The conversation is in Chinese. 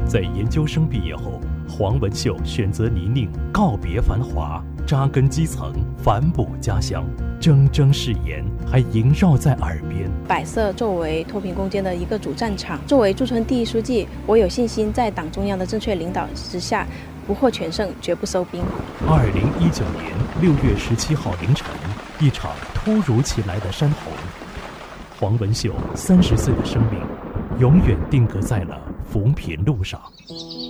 在研究生毕业后，黄文秀选择泥泞，告别繁华，扎根基层，反哺家乡。铮铮誓言还萦绕在耳边。 百色作为脱贫攻坚的一个主战场，作为驻村第一书记，我有信心在党中央的正确领导之下，不获全胜，绝不收兵。 2019年6月17号凌晨，一场突如其来的山洪，黄文秀30岁的生命永远定格在了扶贫路上。